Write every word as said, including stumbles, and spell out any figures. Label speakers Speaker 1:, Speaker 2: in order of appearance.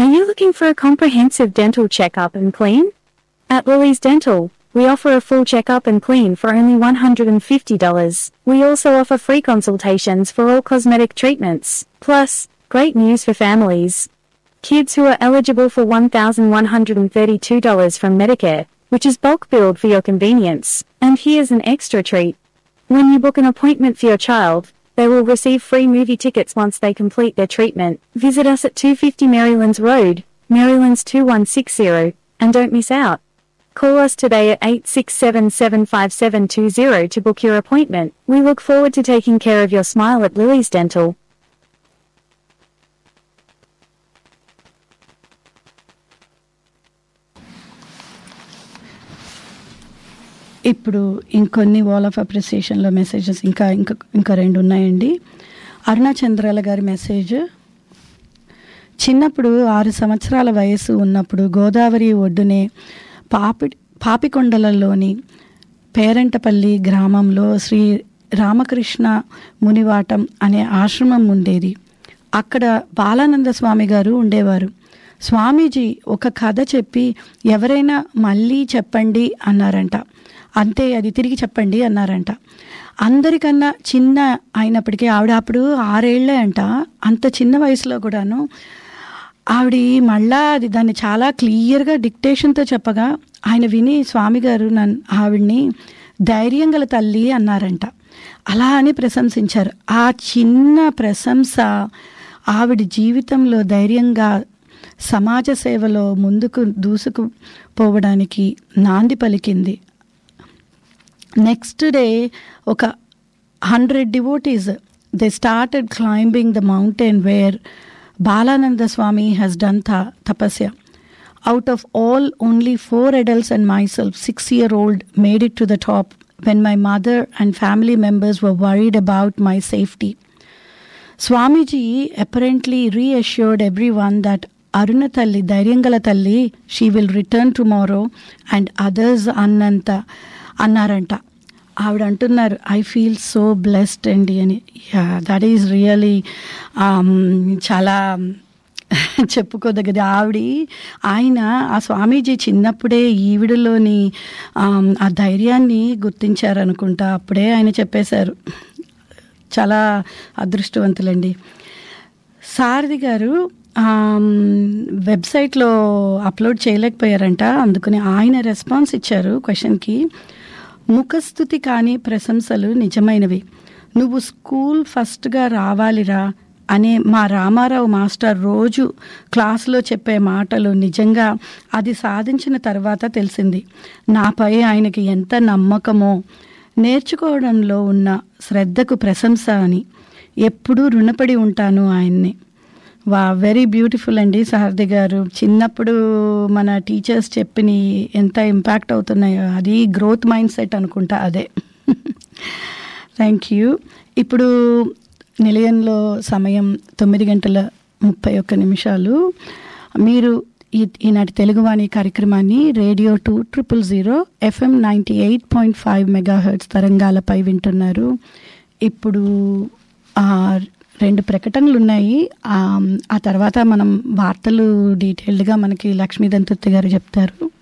Speaker 1: you looking for a comprehensive dental checkup and clean? At Lily's Dental, we offer a full checkup and clean for only one hundred fifty dollars. We also offer free consultations for all cosmetic treatments. Plus, great news for families. Kids who are eligible for one thousand one hundred thirty-two dollars from Medicare, which is bulk billed for your convenience. And here's an extra treat. When you book an appointment for your child, they will receive free movie tickets once they complete their treatment. Visit us at two fifty Marylands Road, Marylands two one six zero, and don't miss out. Call us today at eight six seven, seven five seven two zero to book your appointment. We look forward to taking care of your smile at Lily's Dental.
Speaker 2: ఇప్పుడు ఇంకొన్ని wall of అప్రిసియేషన్లో messages ఇంకా ఇంకా ఇంకా రెండు ఉన్నాయండి. అరుణచంద్రాల గారి message. చిన్నప్పుడు ఆరు సంవత్సరాల వయసు ఉన్నప్పుడు గోదావరి ఒడ్డునే పాపి పాపికొండలలోని పేరంటపల్లి గ్రామంలో శ్రీ రామకృష్ణ మునివాటం అనే ఆశ్రమం ఉండేది. అక్కడ బాలానంద స్వామి గారు ఉండేవారు. స్వామీజీ ఒక కథ చెప్పి ఎవరైనా మళ్ళీ చెప్పండి అన్నారంట. అంతే, అది తిరిగి చెప్పండి అన్నారంట. అందరికన్నా చిన్న అయినప్పటికీ ఆవిడ అప్పుడు ఆరేళ్లే అంట. అంత చిన్న వయసులో కూడాను ఆవిడ మళ్ళా అది దాన్ని చాలా క్లియర్గా డిక్టేషన్తో చెప్పగా ఆయన విని స్వామి గారు నన్ను ఆవిడ్ని ధైర్యం గల తల్లి అన్నారంట. అలా అని ప్రశంసించారు. ఆ చిన్న ప్రశంస ఆవిడ జీవితంలో ధైర్యంగా సమాజ సేవలో ముందుకు దూసుకుపోవడానికి నాంది పలికింది. నెక్స్ట్ డే ఒక hundred devotees they started climbing the mountain wear Balananda Swami has done tha- tapasya. Out of all, only four adults and myself, six-year-old, made it to the top when my mother and family members were worried about my safety. Swamiji apparently reassured everyone that Aruna Talli, Dhairyangal Talli, she will return tomorrow and others annanta annaranta. ఆవిడ అంటున్నారు, I feel so blessed అండి అని. That is really చాలా చెప్పుకోదగ్గది. ఆవిడ ఆయన ఆ స్వామీజీ చిన్నప్పుడే ఈవిడలోని ఆ ధైర్యాన్ని గుర్తించారనుకుంటా. అప్పుడే ఆయన చెప్పేశారు. చాలా అదృష్టవంతులండి. సారథి గారు వెబ్సైట్లో అప్లోడ్ చేయలేకపోయారంట. అందుకని ఆయన రెస్పాన్స్ ఇచ్చారు క్వశ్చన్కి. ముఖస్థుతి కానీ ప్రశంసలు నిజమైనవి. నువ్వు స్కూల్ ఫస్ట్గా రావాలిరా అనే మా రామారావు మాస్టర్ రోజు క్లాసులో చెప్పే మాటలు నిజంగా అది సాధించిన తర్వాత తెలిసింది నాపై ఆయనకి ఎంత నమ్మకమో. నేర్చుకోవడంలో ఉన్న శ్రద్ధకు ప్రశంస అని. ఎప్పుడూ రుణపడి ఉంటాను ఆయన్ని. వా వెరీ బ్యూటిఫుల్ అండి సారథి గారు. చిన్నప్పుడు మన టీచర్స్ చెప్పిన ఎంత ఇంపాక్ట్ అవుతున్నాయో అది గ్రోత్ మైండ్ సెట్ అనుకుంటా. అదే. Thank you. ఇప్పుడు నిలయంలో సమయం తొమ్మిది గంటల ముప్పై ఒక్క నిమిషాలు. మీరు ఈ ఈనాటి తెలుగువాణి కార్యక్రమాన్ని radio two triple zero FM ninety eight point five mega hertz తరంగాలపై వింటున్నారు. ఇప్పుడు రెండు ప్రకటనలు ఉన్నాయి. ఆ తర్వాత మనం వార్తలు డీటెయిల్డ్గా మనకి లక్ష్మీ దంతృప్తి గారు చెప్తారు.